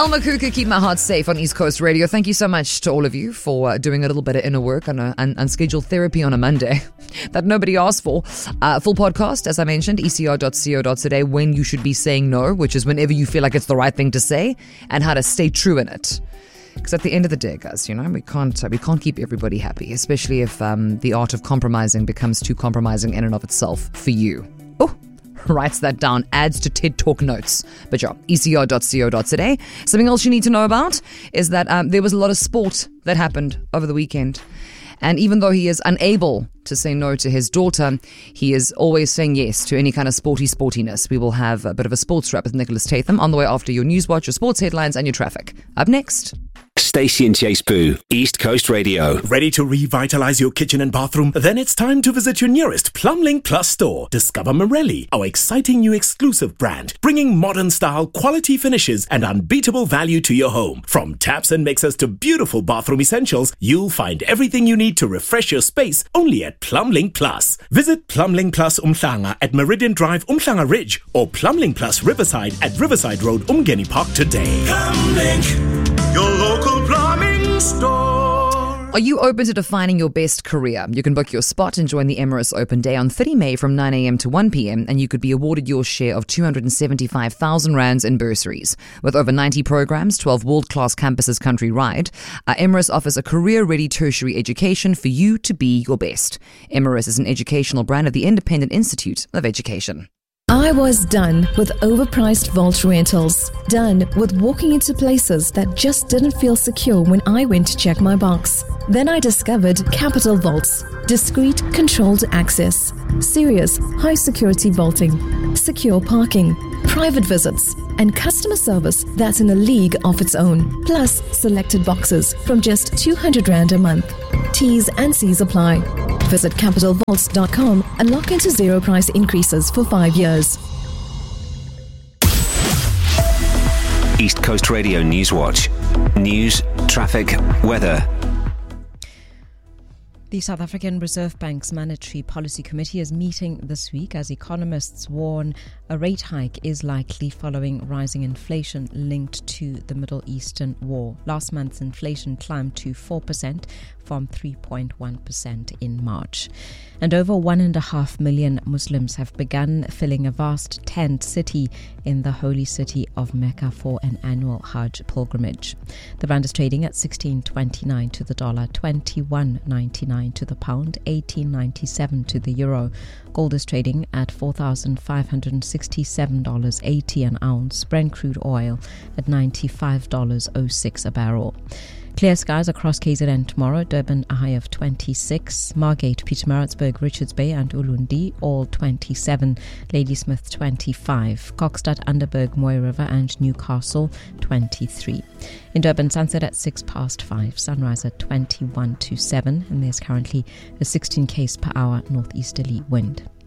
Elma Kuka, Keep My Heart Safe on East Coast Radio. Thank you so much to all of you for doing a little bit of inner work on unscheduled therapy on a Monday that nobody asked for. Full podcast, as I mentioned, ecr.co.za, when you should be saying no, which is whenever you feel like it's the right thing to say, and how to stay true in it. Because at the end of the day, guys, we can't keep everybody happy, especially if the art of compromising becomes too compromising in and of itself for you. Oh, writes that down, adds to TED Talk notes. But yeah, ecr.co.za. Something else you need to know about is that there was a lot of sport that happened over the weekend. And even though he is unable to say no to his daughter, he is always saying yes to any kind of sportiness. We will have a bit of a sports wrap with Nicholas Tatham on the way after your news watch, your sports headlines, and your traffic. Up next. Stacey and Chase Boo, East Coast Radio. Ready to revitalize your kitchen and bathroom? Then it's time to visit your nearest Plumlink Plus store. Discover Morelli, our exciting new exclusive brand, bringing modern style, quality finishes, and unbeatable value to your home. From taps and mixers to beautiful bathroom essentials, you'll find everything you need to refresh your space only at Plumlink Plus. Visit Plumlink Plus Umhlanga at Meridian Drive, Umhlanga Ridge, or Plumlink Plus Riverside at Riverside Road, Umgeni Park today. Plumlink, your local plumbing store. Are you open to defining your best career? You can book your spot and join the Emirates Open Day on 30 May from 9 a.m. to 1 p.m. and you could be awarded your share of 275,000 rands in bursaries. With over 90 programs, 12 world-class campuses countrywide, Emirates offers a career-ready tertiary education for you to be your best. Emirates is an educational brand of the Independent Institute of Education. I was done with overpriced vault rentals. Done with walking into places that just didn't feel secure when I went to check my box. Then I discovered Capital Vaults. Discreet, controlled access. Serious, high-security vaulting. Secure parking. Private visits. And customer service that's in a league of its own. Plus, selected boxes from just 200 Rand a month. T's and C's apply. Visit capitalvaults.com and lock into zero price increases for 5 years. East Coast Radio News Watch. News, traffic, weather. The South African Reserve Bank's Monetary Policy Committee is meeting this week as economists warn a rate hike is likely following rising inflation linked to the Middle Eastern war. Last month's inflation climbed to 4% from 3.1% in March. And over 1.5 million Muslims have begun filling a vast tent city in the holy city of Mecca for an annual Hajj pilgrimage. The rand is trading at 16.29 to the dollar, 21.99 to the pound, 18.97 to the euro. Gold is trading at $4,567.80 an ounce. Brent crude oil at $95.06 a barrel. Clear skies across KZN tomorrow. Durban a high of 26. Margate, Pietermaritzburg, Richards Bay and Ulundi all 27. Ladysmith 25. Kokstad, Underberg, Mooi River and Newcastle 23. In Durban, sunset at 5:06, sunrise at 21 to 7, and there's currently a 16 km/h northeasterly wind.